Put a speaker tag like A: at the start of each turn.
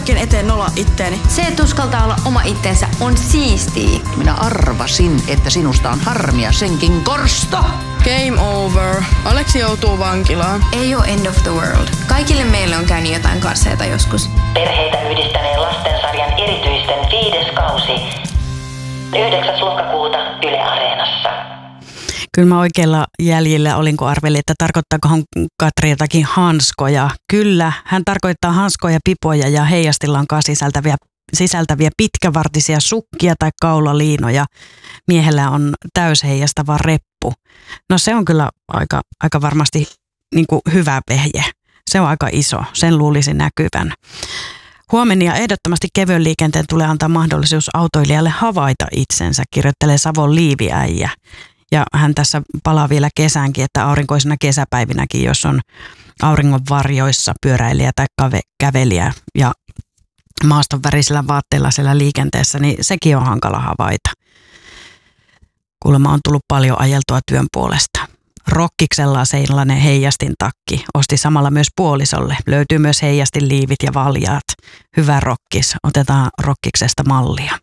A: kaikkien eteen nolla itteeni.
B: Se, että uskaltaa olla oma itsensä, on siistiä.
C: Minä arvasin, että sinusta on harmia senkin korsto.
A: Game over. Aleksi joutuu vankilaan.
B: Ei ole end of the world. Kaikille meille on käynyt jotain karseita joskus.
D: Perheitä yhdistäneen lastensarjan erityisten 5. kausi. 9. lokakuuta Yle Areenassa.
E: Kyllä mä oikealla jäljellä olin, kun arvelin, että tarkoittaakohan Katri jotakin hanskoja. Kyllä, hän tarkoittaa hanskoja, pipoja ja heijastinlankaa sisältäviä pitkävartisia sukkia tai kaulaliinoja. Miehellä on täysheijastava reppu. No se on kyllä aika varmasti niin kuin hyvä vehje. Se on aika iso, sen luulisi näkyvän. Huomenna ehdottomasti kevyen liikenteen tulee antaa mahdollisuus autoilijalle havaita itsensä, kirjoittelee Savon Liiviäijä. Ja hän tässä palaa vielä kesäänkin, että aurinkoisena kesäpäivinäkin, jos on auringon varjoissa pyöräilijä tai kävelijä ja maaston värisillä vaatteilla siellä liikenteessä, niin sekin on hankala havaita. Kuulemma on tullut paljon ajeltua työn puolesta. Rokkiksella sellainen heijastin takki. Osti samalla myös puolisolle. Löytyy myös heijastin liivit ja valjaat. Hyvä rokkis. Otetaan rokkiksesta mallia.